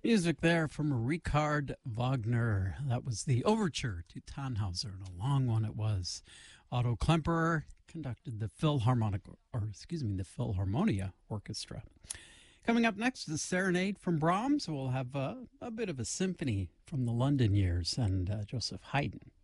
Music there from Richard Wagner. That was the overture to Tannhauser, and a long one it was. Otto Klemperer conducted the the Philharmonia Orchestra. Coming up next, the Serenade from Brahms. We'll have a bit of a symphony from the London years and Joseph Haydn.